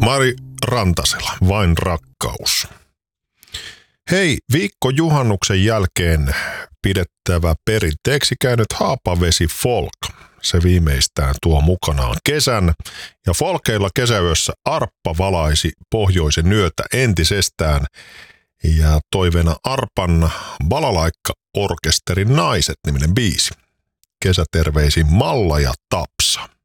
Mari Rantasella, Vain rakkaus. Hei, viikko juhannuksen jälkeen pidettävä perinteeksi käynyt Haapavesi Folk. Se viimeistään tuo mukanaan kesän, ja Folkeilla kesäyössä arppa valaisi pohjoisen yötä entisestään, ja toiveena arpan balalaikka-orkesterin Naiset -niminen biisi. Kesäterveisin Malla ja Tapsa.